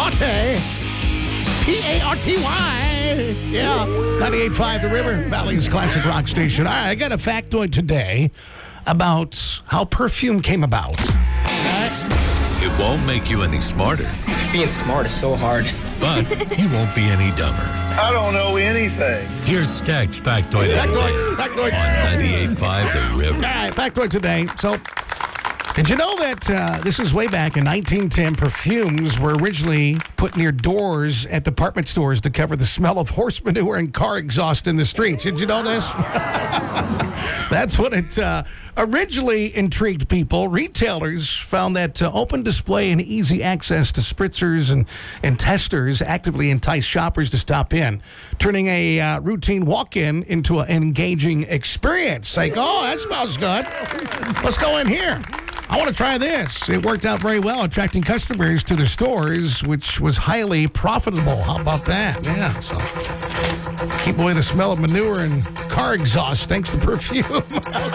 Party. P-A-R-T-Y. Yeah. 98.5 The River, Valley's classic rock station. All right, I got a factoid today about how perfume came about. All right. It won't make you any smarter, Being smart is so hard. but you won't be any dumber. I don't know anything. Here's Stag's Factoid of the Day Factoid. on 98.5 The River. All right, factoid today. So, did you know that this is way back in 1910, perfumes were originally put near doors at department stores to cover the smell of horse manure and car exhaust in the streets? Did you know this? That's what it originally intrigued people. Retailers found that open display and easy access to spritzers and testers actively enticed shoppers to stop in, turning a routine walk-in into an engaging experience. Like, oh, that smells good. Let's go in here. I want to try this. It worked out very well, attracting customers to their stores, which was highly profitable. How about that? Yeah, so keep away the smell of manure and car exhaust thanks to perfume.